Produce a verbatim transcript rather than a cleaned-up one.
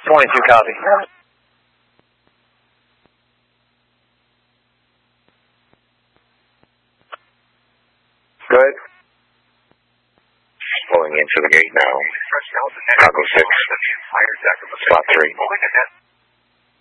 twenty-two, copy. Good. Pulling into the gate now. Chicago six. Spot three.